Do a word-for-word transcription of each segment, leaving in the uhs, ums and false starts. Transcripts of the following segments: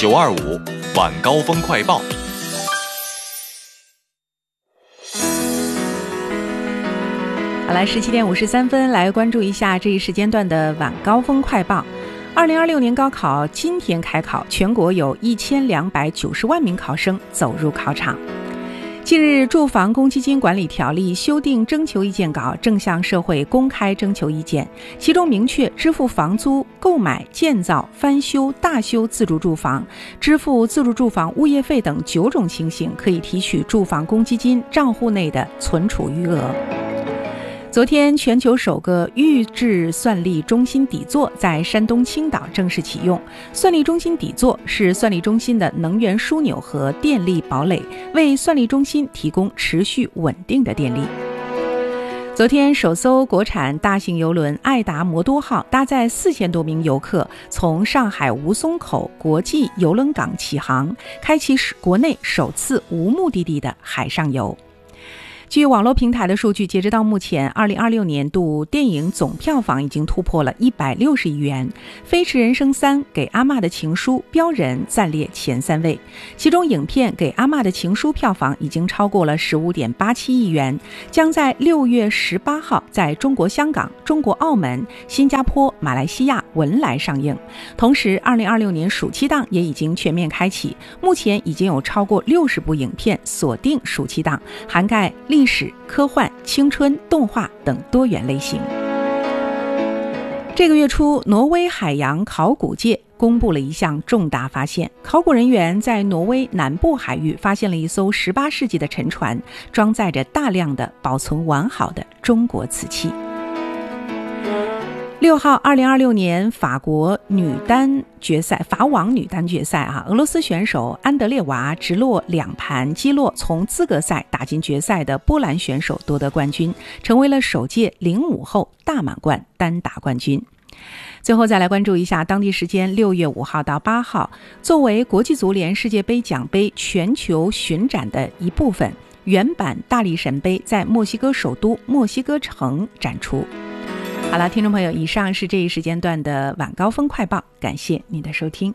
九二五晚高峰快报。 好来，十七点五十三分，来关注一下这一时间段的晚高峰快报。二零二六年高考今天开考，全国有一千两百九十万名考生走入考场。近日，住房公积金管理条例修订征求意见稿正向社会公开征求意见，其中明确支付房租、购买、建造、翻修、大修自住住房、支付自住住房物业费等九种情形可以提取住房公积金账户内的存储余额。昨天，全球首个预制算力中心底座在山东青岛正式启用。算力中心底座是算力中心的能源枢纽和电力堡垒，为算力中心提供持续稳定的电力。昨天，首艘国产大型邮轮爱达摩多号搭载四千多名游客，从上海吴淞口国际邮轮港起航，开启国内首次无目的地的海上游。据网络平台的数据，截止到目前，二零二六年度电影总票房已经突破了一百六十亿元，《飞驰人生三》给阿嬷的情书标人暂列前三位，其中影片给阿嬷的情书票房已经超过了十五点八七亿元，将在六月十八号在中国香港、中国澳门、新加坡、马来西亚、文莱上映。同时，二零二六年暑期档也已经全面开启，目前已经有超过六十部影片锁定暑期档，涵盖历史、科幻、青春、动画等多元类型。这个月初，挪威海洋考古界公布了一项重大发现，考古人员在挪威南部海域发现了一艘十八世纪的沉船，装载着大量的保存完好的中国瓷器。六号，二零二六年法国女单决赛，法网女单决赛啊，俄罗斯选手安德烈娃直落两盘击落从资格赛打进决赛的波兰选手，夺得冠军，成为了首届零五后大满贯单打冠军。最后再来关注一下当地时间六月五号到八号，作为国际足联世界杯奖杯全球巡展的一部分，原版大力神杯在墨西哥首都墨西哥城展出。好了，听众朋友，以上是这一时间段的晚高峰快报，感谢您的收听。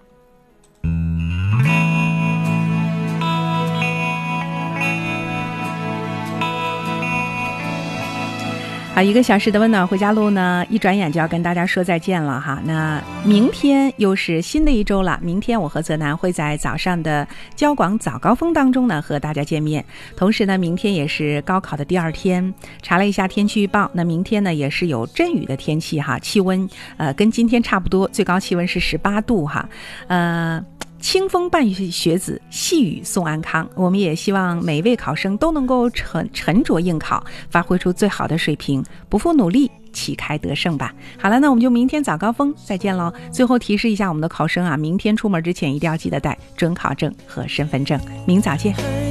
好，一个小时的温暖回家路呢，一转眼就要跟大家说再见了哈。那明天又是新的一周了，明天我和泽南会在早上的交广早高峰当中呢和大家见面。同时呢，明天也是高考的第二天，查了一下天气预报，那明天呢也是有阵雨的天气哈，气温呃跟今天差不多，最高气温是十八度哈，呃。清风伴学子，细雨送安康。我们也希望每一位考生都能够沉沉着应考，发挥出最好的水平，不负努力，旗开得胜吧。好了，那我们就明天早高峰再见喽。最后提示一下我们的考生啊，明天出门之前一定要记得带准考证和身份证。明早见。